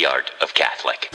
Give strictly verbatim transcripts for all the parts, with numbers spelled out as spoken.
The Art of Catholic.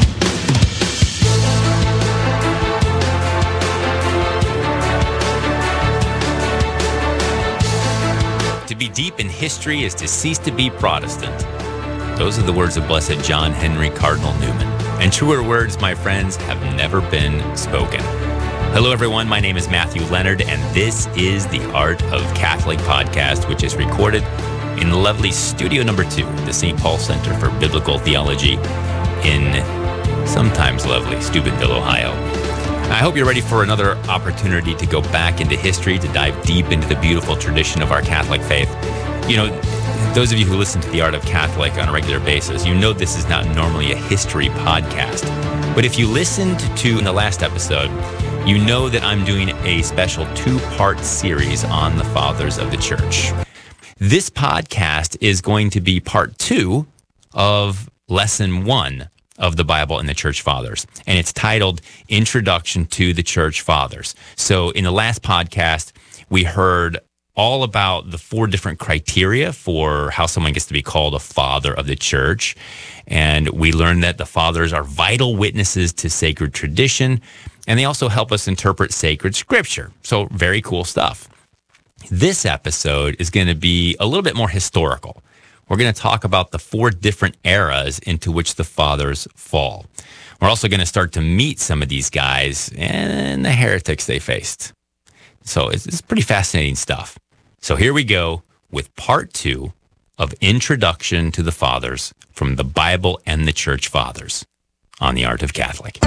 To be deep in history is to cease to be Protestant. Those are the words of Blessed John Henry Cardinal Newman. And truer words, my friends, have never been spoken. Hello, everyone. My name is Matthew Leonard, and this is the Art of Catholic podcast, which is recorded in lovely studio number two at the Saint Paul Center for Biblical Theology in sometimes lovely Steubenville, Ohio. I hope you're ready for another opportunity to go back into history, to dive deep into the beautiful tradition of our Catholic faith. You know, those of you who listen to The Art of Catholic on a regular basis, you know this is not normally a history podcast. But if you listened to in the last episode, you know that I'm doing a special two-part series on the Fathers of the Church. This podcast is going to be part two of lesson one of the Bible and the Church Fathers, and it's titled Introduction to the Church Fathers. So in the last podcast, we heard all about the four different criteria for how someone gets to be called a father of the church, and we learned that the fathers are vital witnesses to sacred tradition, and they also help us interpret sacred scripture. So very cool stuff. This episode is going to be a little bit more historical. We're going to talk about the four different eras into which the fathers fall. We're also going to start to meet some of these guys and the heretics they faced. So it's, it's pretty fascinating stuff. So here we go with part two of Introduction to the Fathers from the Bible and the Church Fathers on The Art of Catholic.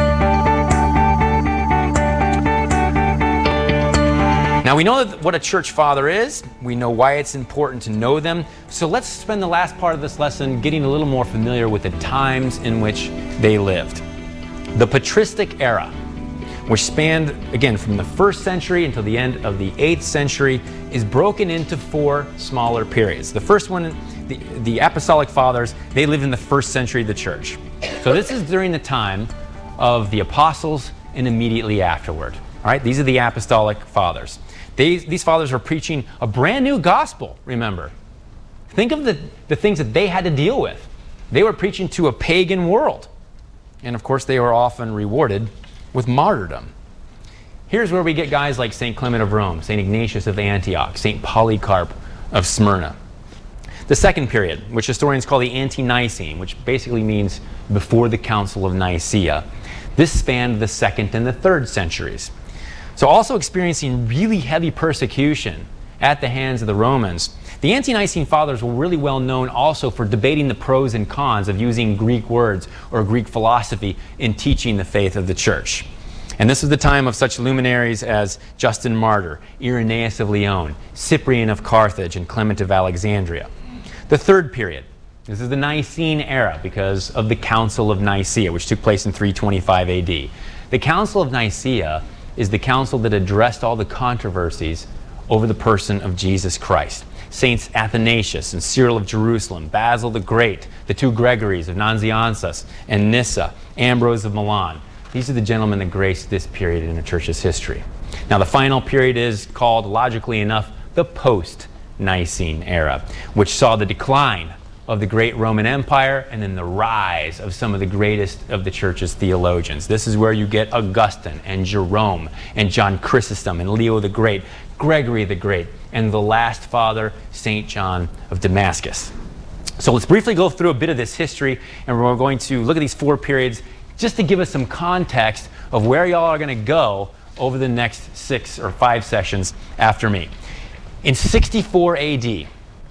Now, we know what a church father is. We know why it's important to know them. So let's spend the last part of this lesson getting a little more familiar with the times in which they lived. The patristic era, which spanned, again, from the first century until the end of the eighth century, is broken into four smaller periods. The first one, the, the Apostolic Fathers, they lived in the first century of the church. So this is during the time of the apostles and immediately afterward. All right, these are the Apostolic Fathers. They, these fathers are preaching a brand new gospel, remember. Think of the, the things that they had to deal with. They were preaching to a pagan world. And of course, they were often rewarded with martyrdom. Here's where we get guys like Saint Clement of Rome, Saint Ignatius of Antioch, Saint Polycarp of Smyrna. The second period, which historians call the Ante-Nicene, which basically means before the Council of Nicaea. This spanned the second and the third centuries. So also experiencing really heavy persecution at the hands of the Romans. The Ante-Nicene Fathers were really well known also for debating the pros and cons of using Greek words or Greek philosophy in teaching the faith of the church. And this was the time of such luminaries as Justin Martyr, Irenaeus of Lyon, Cyprian of Carthage, and Clement of Alexandria. The third period, this is the Nicene era because of the Council of Nicaea, which took place in three twenty-five A D. The Council of Nicaea is the council that addressed all the controversies over the person of Jesus Christ. Saints Athanasius and Cyril of Jerusalem, Basil the Great, the two Gregories of Nazianzus and Nyssa, Ambrose of Milan. These are the gentlemen that graced this period in the church's history. Now the final period is called, logically enough, the post-Nicene era, which saw the decline of the great Roman Empire and then the rise of some of the greatest of the church's theologians. This is where you get Augustine and Jerome and John Chrysostom and Leo the Great, Gregory the Great, and the last father, Saint John of Damascus. So let's briefly go through a bit of this history, and we're going to look at these four periods just to give us some context of where y'all are going to go over the next six or five sessions after me. In sixty-four A D,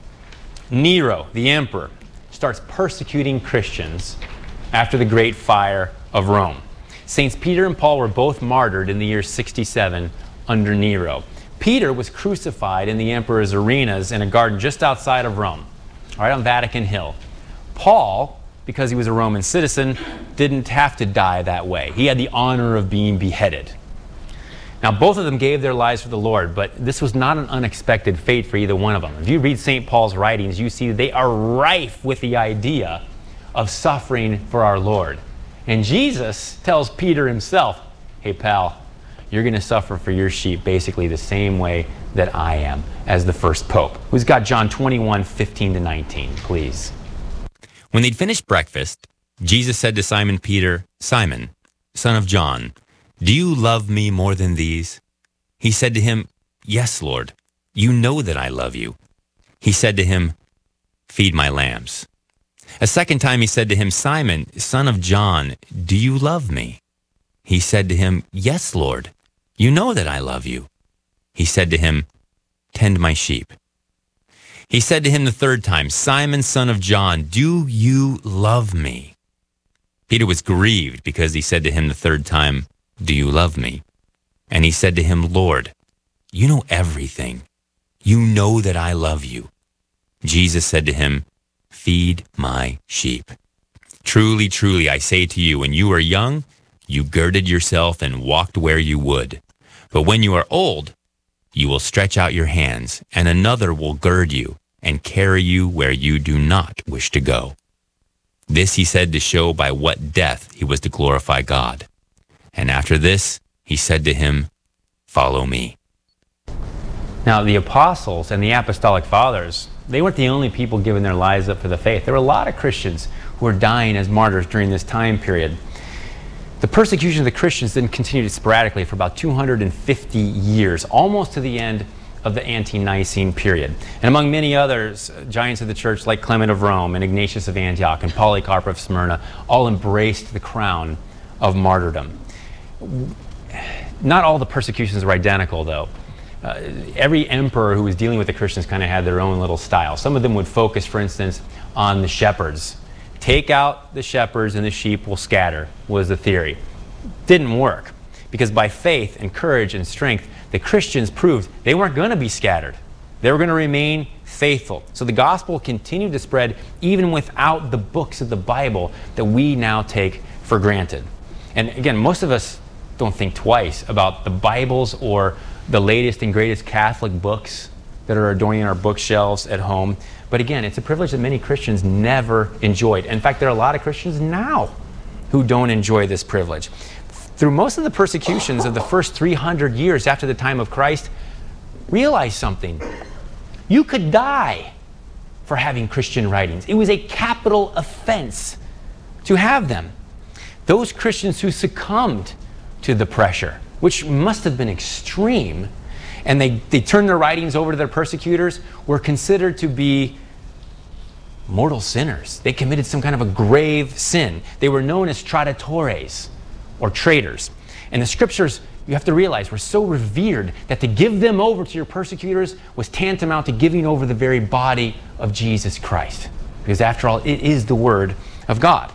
Nero, the emperor, starts persecuting Christians after the Great Fire of Rome. Saints Peter and Paul were both martyred in the year sixty-seven under Nero. Peter was crucified in the emperor's arenas in a garden just outside of Rome, right on Vatican Hill. Paul, because he was a Roman citizen, didn't have to die that way. He had the honor of being beheaded. Now, both of them gave their lives for the Lord, but this was not an unexpected fate for either one of them. If you read Saint Paul's writings, you see they are rife with the idea of suffering for our Lord. And Jesus tells Peter himself, hey, pal, you're going to suffer for your sheep basically the same way that I am as the first pope. Who's got John twenty-one, fifteen to nineteen, please? When they'd finished breakfast, Jesus said to Simon Peter, "Simon, son of John, do you love me more than these?" He said to him, "Yes, Lord, you know that I love you." He said to him, "Feed my lambs." A second time he said to him, "Simon, son of John, do you love me?" He said to him, "Yes, Lord, you know that I love you." He said to him, "Tend my sheep." He said to him the third time, "Simon, son of John, do you love me?" Peter was grieved because he said to him the third time, "Do you love me?" And he said to him, "Lord, you know everything. You know that I love you." Jesus said to him, "Feed my sheep. Truly, truly, I say to you, when you were young, you girded yourself and walked where you would. But when you are old, you will stretch out your hands, and another will gird you and carry you where you do not wish to go." This he said to show by what death he was to glorify God. And after this, he said to him, "Follow me." Now, the apostles and the apostolic fathers, they weren't the only people giving their lives up for the faith. There were a lot of Christians who were dying as martyrs during this time period. The persecution of the Christians then continued sporadically for about two hundred fifty years, almost to the end of the Ante-Nicene period. And among many others, giants of the church like Clement of Rome and Ignatius of Antioch and Polycarp of Smyrna all embraced the crown of martyrdom. Not all the persecutions were identical, though. Uh, every emperor who was dealing with the Christians kind of had their own little style. Some of them would focus, for instance, on the shepherds. Take out the shepherds and the sheep will scatter, was the theory. Didn't work, because by faith and courage and strength, the Christians proved they weren't going to be scattered. They were going to remain faithful. So the gospel continued to spread even without the books of the Bible that we now take for granted. And again, most of us don't think twice about the Bibles or the latest and greatest Catholic books that are adorning our bookshelves at home. But again, it's a privilege that many Christians never enjoyed. In fact, there are a lot of Christians now who don't enjoy this privilege. Through most of the persecutions of the first three hundred years after the time of Christ, realize something. You could die for having Christian writings. It was a capital offense to have them. Those Christians who succumbed to the pressure, which must have been extreme, and they, they turned their writings over to their persecutors, were considered to be mortal sinners. They committed some kind of a grave sin. They were known as traditores, or traitors. And the scriptures, you have to realize, were so revered that to give them over to your persecutors was tantamount to giving over the very body of Jesus Christ. Because after all, it is the Word of God.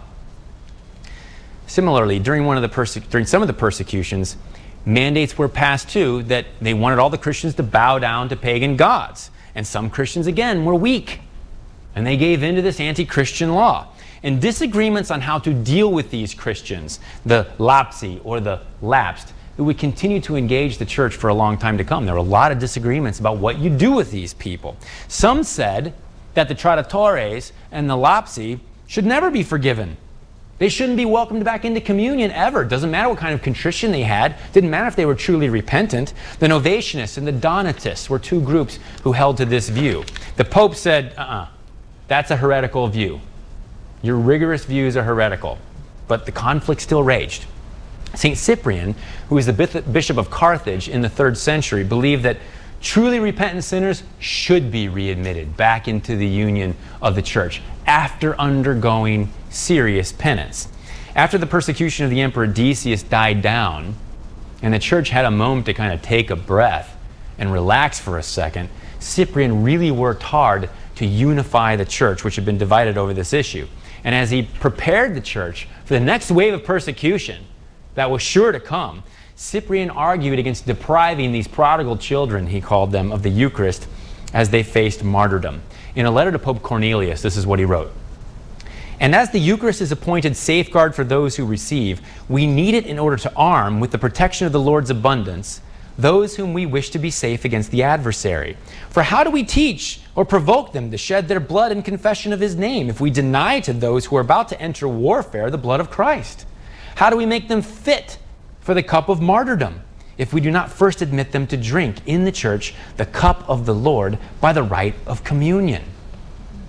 Similarly, during, one of the perse- during some of the persecutions, mandates were passed too that they wanted all the Christians to bow down to pagan gods. And some Christians, again, were weak. And they gave in to this anti-Christian law. And disagreements on how to deal with these Christians, the lapsi or the lapsed, it would continue to engage the church for a long time to come. There were a lot of disagreements about what you do with these people. Some said that the traditores and the lapsi should never be forgiven. They shouldn't be welcomed back into communion ever. Doesn't matter what kind of contrition they had. Didn't matter if they were truly repentant. The Novatianists and the Donatists were two groups who held to this view. The Pope said, uh-uh, that's a heretical view. Your rigorous views are heretical. But the conflict still raged. Saint Cyprian, who was the bishop of Carthage in the third century, believed that truly repentant sinners should be readmitted back into the union of the church after undergoing serious penance. After the persecution of the Emperor Decius died down, and the church had a moment to kind of take a breath and relax for a second, Cyprian really worked hard to unify the church, which had been divided over this issue. And as he prepared the church for the next wave of persecution that was sure to come, Cyprian argued against depriving these prodigal children, he called them, of the Eucharist as they faced martyrdom. In a letter to Pope Cornelius, this is what he wrote. "And as the Eucharist is appointed safeguard for those who receive, we need it in order to arm with the protection of the Lord's abundance those whom we wish to be safe against the adversary. For how do we teach or provoke them to shed their blood in confession of his name if we deny to those who are about to enter warfare the blood of Christ? How do we make them fit for the cup of martyrdom if we do not first admit them to drink in the church the cup of the Lord by the rite of communion?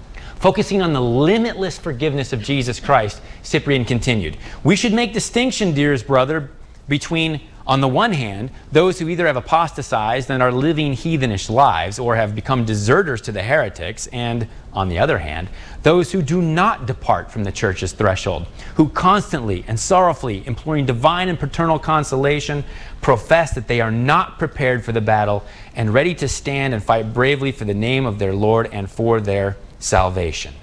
Focusing on the limitless forgiveness of Jesus Christ, Cyprian continued, "We should make distinction, dearest brother, between, on the one hand, those who either have apostatized and are living heathenish lives or have become deserters to the heretics, and, on the other hand, those who do not depart from the church's threshold, who constantly and sorrowfully, imploring divine and paternal consolation, profess that they are not prepared for the battle and ready to stand and fight bravely for the name of their Lord and for their salvation."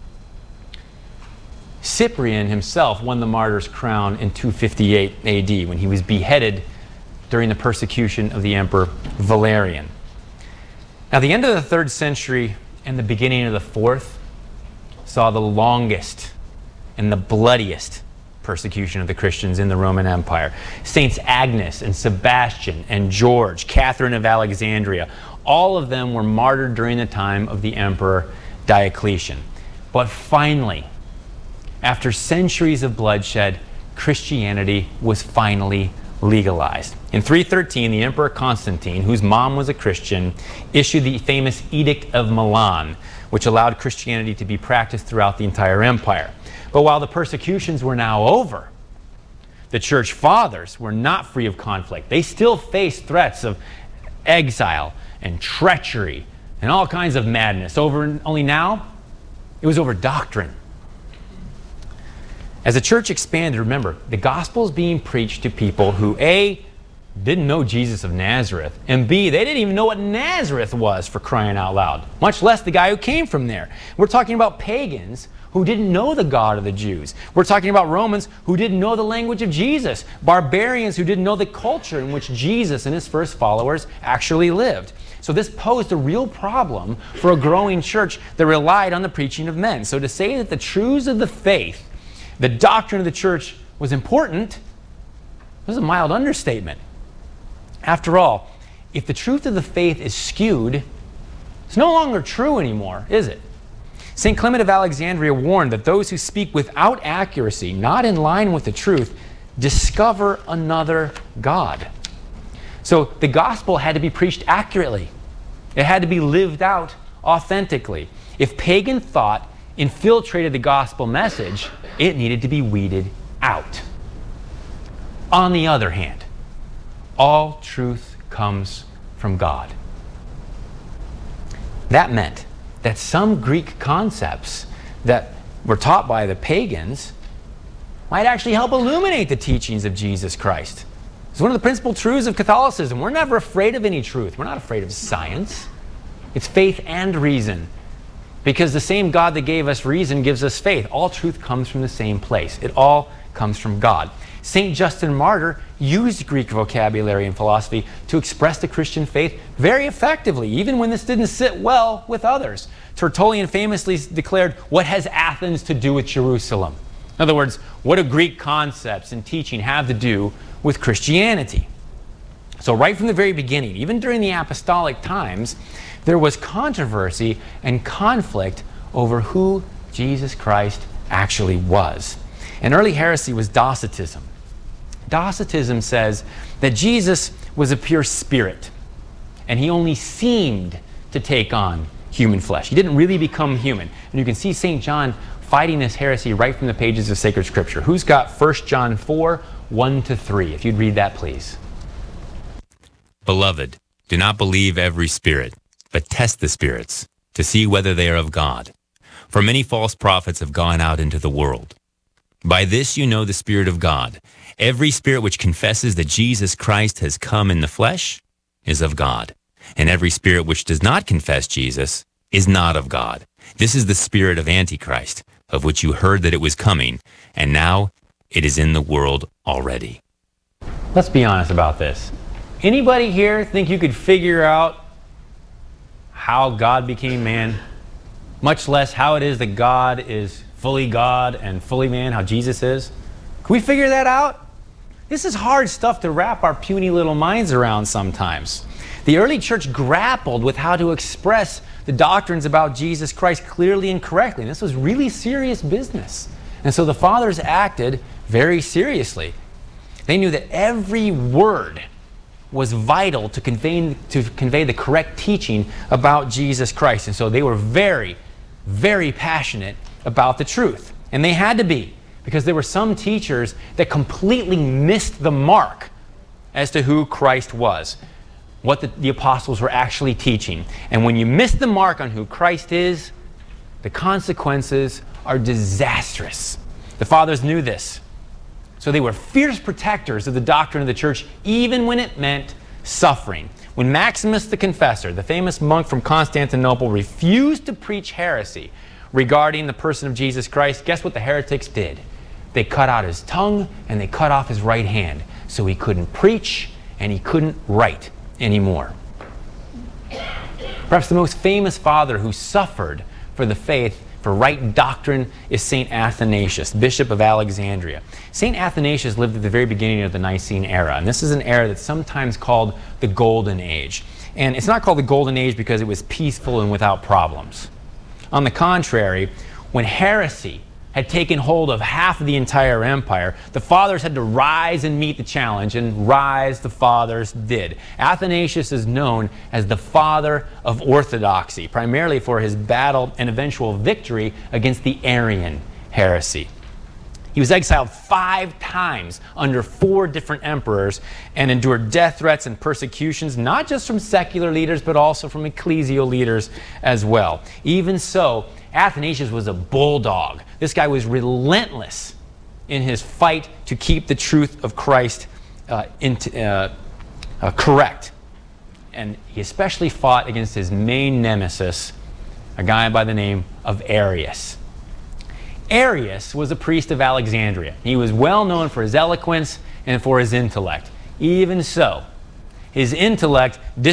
Cyprian himself won the martyr's crown in two fifty-eight A D when he was beheaded during the persecution of the Emperor Valerian. Now, the end of the third century and the beginning of the fourth saw the longest and the bloodiest persecution of the Christians in the Roman Empire. Saints Agnes and Sebastian and George, Catherine of Alexandria, all of them were martyred during the time of the Emperor Diocletian. But finally, after centuries of bloodshed, Christianity was finally legalized. In three thirteen, the Emperor Constantine, whose mom was a Christian, issued the famous Edict of Milan, which allowed Christianity to be practiced throughout the entire empire. But while the persecutions were now over, the church fathers were not free of conflict. They still faced threats of exile and treachery and all kinds of madness. Over only now, it was over doctrine. As the church expanded, remember, the gospel is being preached to people who, A, didn't know Jesus of Nazareth, and B, they didn't even know what Nazareth was, for crying out loud, much less the guy who came from there. We're talking about pagans who didn't know the God of the Jews. We're talking about Romans who didn't know the language of Jesus, barbarians who didn't know the culture in which Jesus and his first followers actually lived. So this posed a real problem for a growing church that relied on the preaching of men. So to say that the truths of the faith, the doctrine of the church, was important was a mild understatement. After all, if the truth of the faith is skewed, it's no longer true anymore, is it? Saint Clement of Alexandria warned that those who speak without accuracy, not in line with the truth, discover another God. So the gospel had to be preached accurately. It had to be lived out authentically. If pagan thought infiltrated the gospel message, it needed to be weeded out. On the other hand, all truth comes from God. That meant that some Greek concepts that were taught by the pagans might actually help illuminate the teachings of Jesus Christ. It's one of the principal truths of Catholicism. We're never afraid of any truth. We're not afraid of science. It's faith and reason. Because the same God that gave us reason gives us faith. All truth comes from the same place. It all comes from God. Saint Justin Martyr used Greek vocabulary and philosophy to express the Christian faith very effectively, even when this didn't sit well with others. Tertullian famously declared, "What has Athens to do with Jerusalem?" In other words, what do Greek concepts and teaching have to do with Christianity? So right from the very beginning, even during the apostolic times, there was controversy and conflict over who Jesus Christ actually was. An early heresy was Docetism. Docetism says that Jesus was a pure spirit, and he only seemed to take on human flesh. He didn't really become human. And you can see Saint John fighting this heresy right from the pages of sacred scripture. Who's got First John four, one to three? If you'd read that, please. Beloved, do not believe every spirit, but test the spirits, to see whether they are of God. For many false prophets have gone out into the world. By this you know the Spirit of God. Every spirit which confesses that Jesus Christ has come in the flesh is of God. And every spirit which does not confess Jesus is not of God. This is the spirit of Antichrist, of which you heard that it was coming, and now it is in the world already. Let's be honest about this. Anybody here think you could figure out how God became man? Much less how it is that God is fully God and fully man, how Jesus is? Can we figure that out? This is hard stuff to wrap our puny little minds around sometimes. The early church grappled with how to express the doctrines about Jesus Christ clearly and correctly. And this was really serious business. And so the fathers acted very seriously. They knew that every word was vital to convey, to convey the correct teaching about Jesus Christ. And so they were very, very passionate about the truth. And they had to be, because there were some teachers that completely missed the mark as to who Christ was, what the, the apostles were actually teaching. And when you miss the mark on who Christ is, the consequences are disastrous. The fathers knew this. So they were fierce protectors of the doctrine of the church, even when it meant suffering. When Maximus the Confessor, the famous monk from Constantinople, refused to preach heresy regarding the person of Jesus Christ, guess what the heretics did? They cut out his tongue and they cut off his right hand, so he couldn't preach and he couldn't write anymore. Perhaps the most famous father who suffered for the faith, for right doctrine, is Saint Athanasius, Bishop of Alexandria. Saint Athanasius lived at the very beginning of the Nicene era, and this is an era that's sometimes called the Golden Age. And it's not called the Golden Age because it was peaceful and without problems. On the contrary, when heresy had taken hold of half of the entire empire, the fathers had to rise and meet the challenge, and rise the fathers did. Athanasius is known as the father of orthodoxy, primarily for his battle and eventual victory against the Arian heresy. He was exiled five times under four different emperors and endured death threats and persecutions, not just from secular leaders, but also from ecclesial leaders as well. Even so, Athanasius was a bulldog. This guy was relentless in his fight to keep the truth of Christ uh, into, uh, uh, correct. And he especially fought against his main nemesis, a guy by the name of Arius. Arius was a priest of Alexandria. He was well known for his eloquence and for his intellect. Even so, his intellect dis